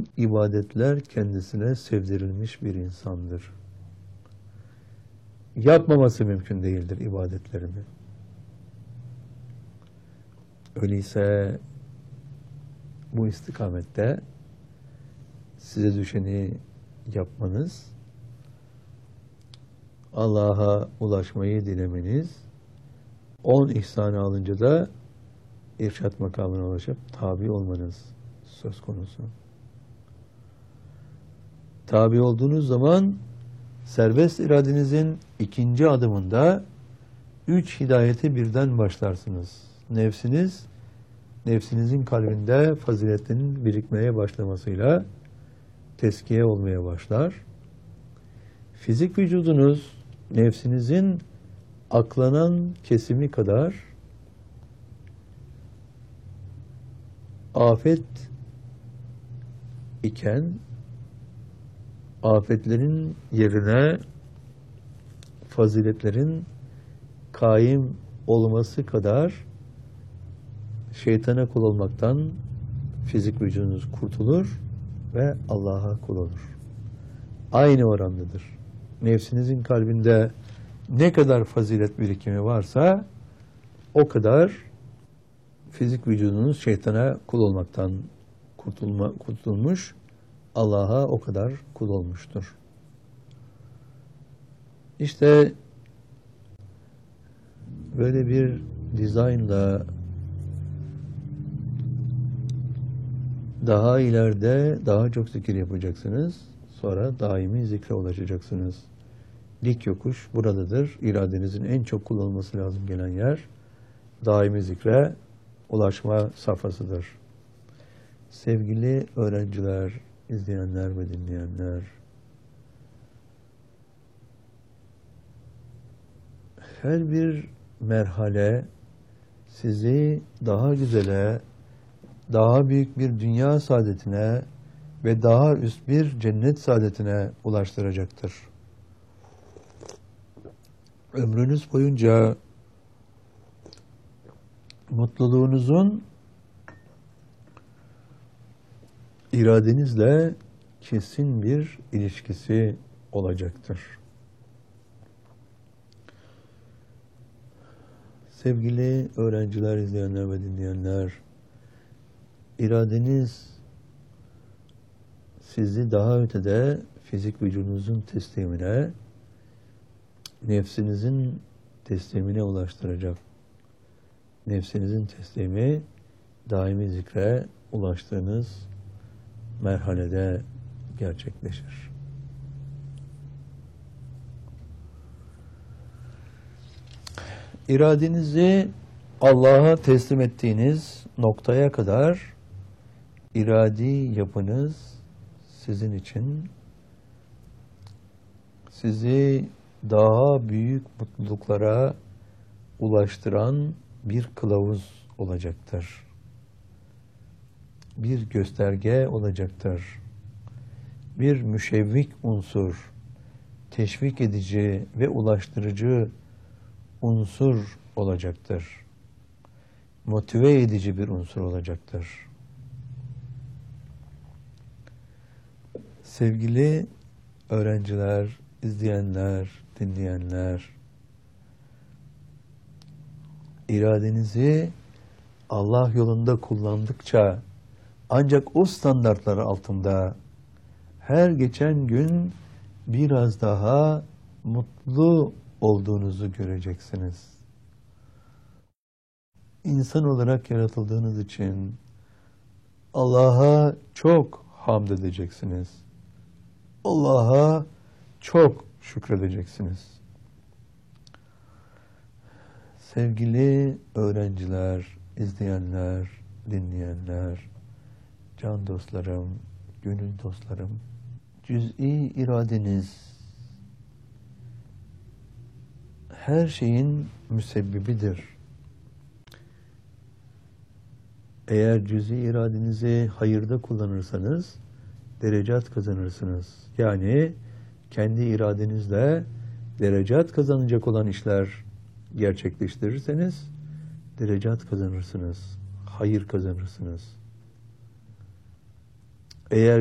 bütün ibadetler kendisine sevdirilmiş bir insandır. Yapmaması mümkün değildir ibadetlerini. Öyleyse bu istikamette size düşeni yapmanız, Allah'a ulaşmayı dilemeniz, 10 ihsanı alınca da irşat makamına ulaşıp tabi olmanız söz konusu. Tabi olduğunuz zaman serbest iradenizin ikinci adımında 3 hidayeti birden başlarsınız. Nefsinizin kalbinde faziletlerin birikmeye başlamasıyla teskiye olmaya başlar. Fizik vücudunuz nefsinizin aklanan kesimi kadar afet iken afetlerin yerine faziletlerin kaim olması kadar şeytana kul olmaktan fizik vücudunuz kurtulur ve Allah'a kul olur. Aynı orandadır. Nefsinizin kalbinde ne kadar fazilet birikimi varsa o kadar fizik vücudunuz şeytana kul olmaktan kurtulmuş, Allah'a o kadar kul olmuştur. İşte böyle bir dizaynla daha ileride daha çok zikir yapacaksınız. Sonra daimi zikre ulaşacaksınız. Dik yokuş buradadır. İradenizin en çok kullanılması lazım gelen yer daimi zikre ulaşma safhasıdır. Sevgili öğrenciler, izleyenler ve dinleyenler, her bir merhale sizi daha güzele, daha büyük bir dünya saadetine ve daha üst bir cennet saadetine ulaştıracaktır. Ömrünüz boyunca mutluluğunuzun iradenizle kesin bir ilişkisi olacaktır. Sevgili öğrenciler, izleyenler ve dinleyenler, iradeniz sizi daha ötede fizik vücudunuzun teslimine, nefsinizin teslimine ulaştıracak. Nefsinizin teslimi, daimi zikre ulaştığınız merhalede gerçekleşir. İradenizi Allah'a teslim ettiğiniz noktaya kadar iradi yapınız sizin için sizi daha büyük mutluluklara ulaştıran bir kılavuz olacaktır. Bir gösterge olacaktır. Bir müşevvik unsur, teşvik edici ve ulaştırıcı unsur olacaktır. Motive edici bir unsur olacaktır. Sevgili öğrenciler, izleyenler, dinleyenler, iradenizi Allah yolunda kullandıkça ancak o standartlar altında her geçen gün biraz daha mutlu olduğunuzu göreceksiniz. İnsan olarak yaratıldığınız için Allah'a çok hamd edeceksiniz. Allah'a çok şükredeceksiniz. Sevgili öğrenciler, izleyenler, dinleyenler, can dostlarım, gönül dostlarım, cüz'i iradeniz her şeyin müsebbibidir. Eğer cüz'i iradenizi hayırda kullanırsanız derecat kazanırsınız. Yani kendi iradenizle derecat kazanacak olan işler gerçekleştirirseniz derecat kazanırsınız, hayır kazanırsınız. Eğer